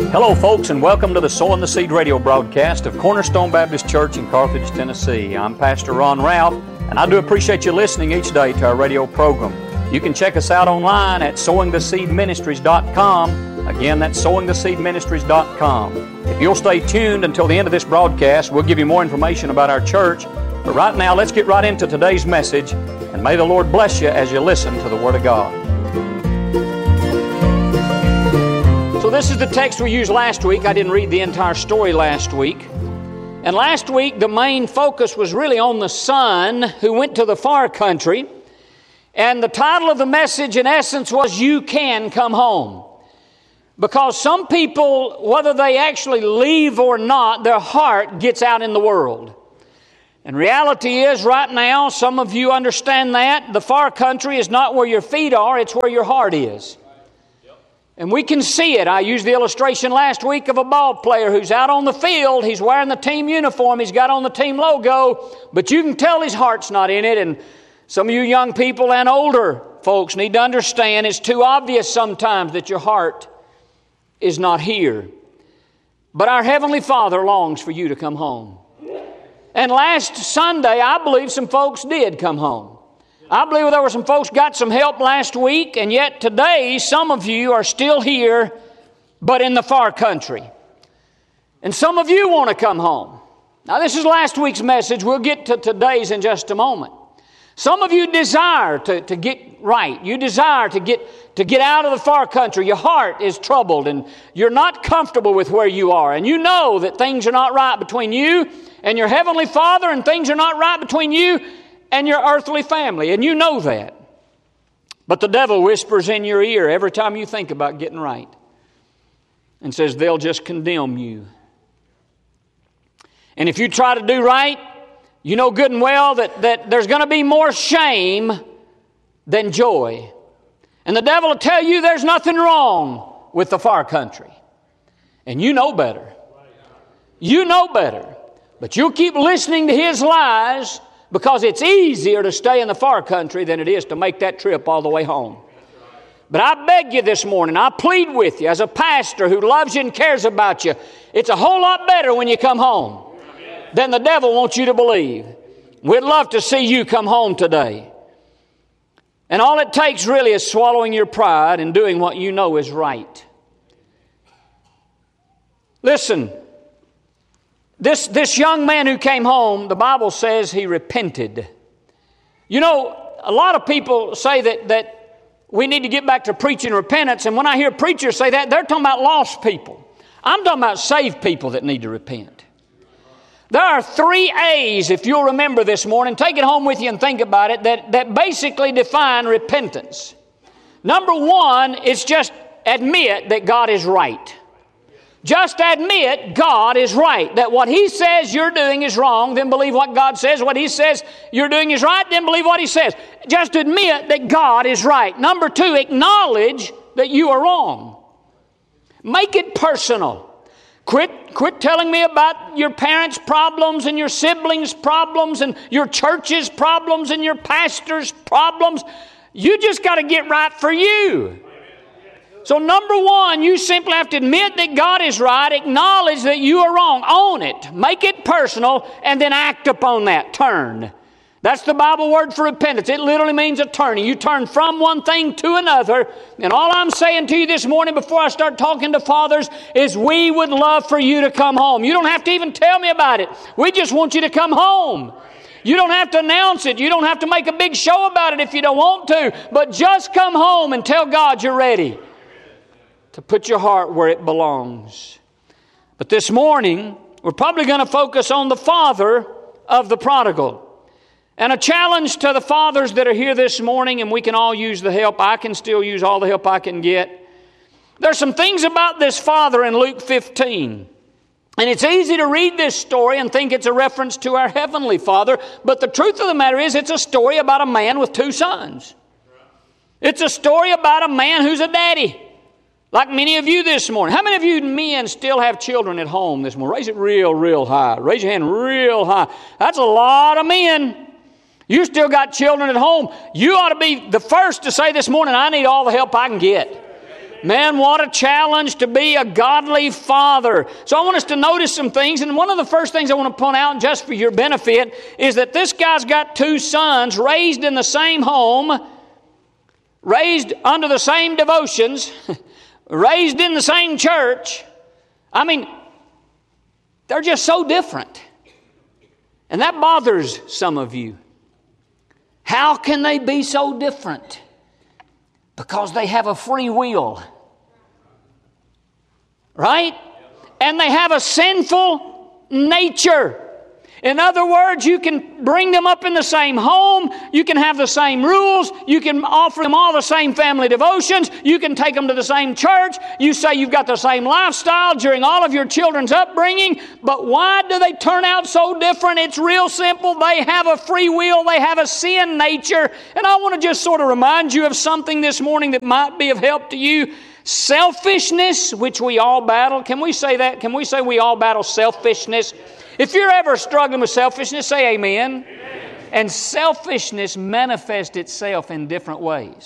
Hello, folks, and welcome to the Sowing the Seed radio broadcast of Cornerstone Baptist Church in Carthage, Tennessee. I'm Pastor Ron Ralph, and I do appreciate you listening each day to our radio program. You can check us out online at sowingtheseedministries.com. Again, that's sowingtheseedministries.com. If you'll stay tuned until the end of this broadcast, we'll give you more information about our church. But right now, let's get right into today's message, and may the Lord bless you as you listen to the Word of God. So this is the text we used last week. I didn't read the entire story last week. And last week, the main focus was really on the son who went to the far country. And the title of the message, in essence, was You Can Come Home. Because some people, whether they actually leave or not, their heart gets out in the world. And reality is, right now, some of you understand that. The far country is not where your feet are, it's where your heart is. And we can see it. I used the illustration last week of a ball player who's out on the field. He's wearing the team uniform. He's got on the team logo. But you can tell his heart's not in it. And some of you young people and older folks need to understand it's too obvious sometimes that your heart is not here. But our Heavenly Father longs for you to come home. And last Sunday, I believe some folks did come home. I believe there were some folks got some help last week, and yet today some of you are still here, but in the far country. And some of you want to come home. Now this is last week's message. We'll get to today's in just a moment. Some of you desire to get right. You desire to get out of the far country. Your heart is troubled and you're not comfortable with where you are. And you know that things are not right between you and your Heavenly Father, and things are not right between you and your earthly family, and you know that. But the devil whispers in your ear every time you think about getting right and says they'll just condemn you. And if you try to do right, you know good and well that there's going to be more shame than joy. And the devil will tell you there's nothing wrong with the far country. And you know better. You know better. But you'll keep listening to his lies, because it's easier to stay in the far country than it is to make that trip all the way home. But I beg you this morning, I plead with you as a pastor who loves you and cares about you, it's a whole lot better when you come home than the devil wants you to believe. We'd love to see you come home today. And all it takes really is swallowing your pride and doing what you know is right. Listen. This young man who came home, the Bible says he repented. You know, a lot of people say that we need to get back to preaching repentance, and when I hear preachers say that, they're talking about lost people. I'm talking about saved people that need to repent. There are 3 A's, if you'll remember this morning, take it home with you and think about it, that basically define repentance. Number 1 is just admit that God is right. Just admit God is right. That what He says you're doing is wrong, then believe what God says. What He says you're doing is right, then believe what He says. Just admit that God is right. Number 2, acknowledge that you are wrong. Make it personal. Quit telling me about your parents' problems and your siblings' problems and your church's problems and your pastor's problems. You just got to get right for you. So number 1, you simply have to admit that God is right, acknowledge that you are wrong, own it, make it personal, and then act upon that, turn. That's the Bible word for repentance. It literally means a turning. You turn from one thing to another. And all I'm saying to you this morning before I start talking to fathers is we would love for you to come home. You don't have to even tell me about it. We just want you to come home. You don't have to announce it. You don't have to make a big show about it if you don't want to. But just come home and tell God you're ready to put your heart where it belongs. But this morning, we're probably going to focus on the father of the prodigal. And a challenge to the fathers that are here this morning, and we can all use the help. I can still use all the help I can get. There's some things about this father in Luke 15. And it's easy to read this story and think it's a reference to our Heavenly Father. But the truth of the matter is it's a story about a man with 2 sons. It's a story about a man who's a daddy. Like many of you this morning. How many of you men still have children at home this morning? Raise it real high. Raise your hand real high. That's a lot of men. You still got children at home. You ought to be the first to say this morning, I need all the help I can get. Man, what a challenge to be a godly father. So I want us to notice some things. And one of the first things I want to point out, just for your benefit, is that this guy's got two sons raised in the same home, raised under the same devotions, raised in the same church. I mean, they're just so different. And that bothers some of you. How can they be so different? Because they have a free will. Right? And they have a sinful nature. In other words, you can bring them up in the same home. You can have the same rules. You can offer them all the same family devotions. You can take them to the same church. You say you've got the same lifestyle during all of your children's upbringing. But why do they turn out so different? It's real simple. They have a free will. They have a sin nature. And I want to just sort of remind you of something this morning that might be of help to you. Selfishness, which we all battle. Can we say that? Can we say we all battle selfishness? If you're ever struggling with selfishness, say amen. Amen. And selfishness manifests itself in different ways.